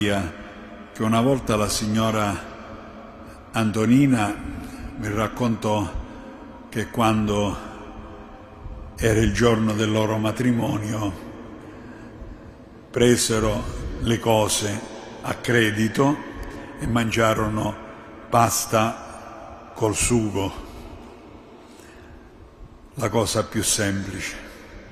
che una volta la signora Antonina mi raccontò che quando era il giorno del loro matrimonio presero le cose a credito e mangiarono pasta col sugo, la cosa più semplice.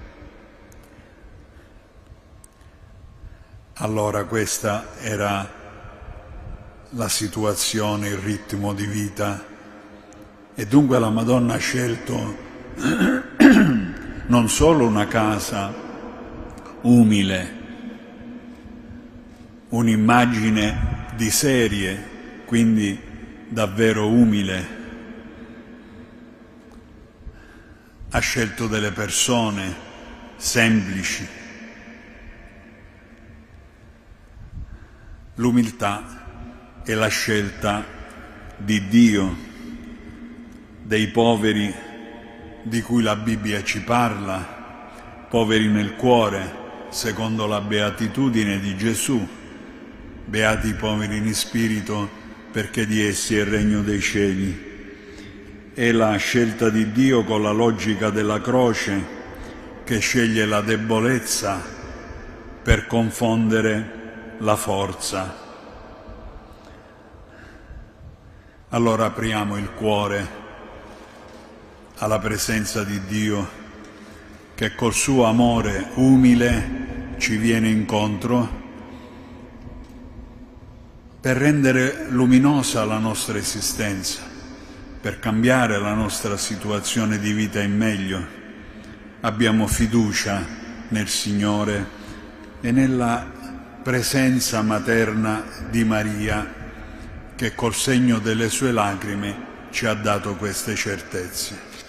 Allora questa era la situazione, il ritmo di vita, e dunque la Madonna ha scelto non solo una casa umile, un'immagine di serie, quindi davvero umile, ha scelto delle persone semplici. L'umiltà è la scelta di Dio, dei poveri di cui la Bibbia ci parla, poveri nel cuore, secondo la beatitudine di Gesù. Beati i poveri in spirito, perché di essi è il regno dei cieli. È la scelta di Dio con la logica della croce, che sceglie la debolezza per confondere la forza. Allora apriamo il cuore alla presenza di Dio, che col suo amore umile ci viene incontro per rendere luminosa la nostra esistenza, per cambiare la nostra situazione di vita in meglio. Abbiamo fiducia nel Signore e nella presenza materna di Maria, che col segno delle sue lacrime ci ha dato queste certezze.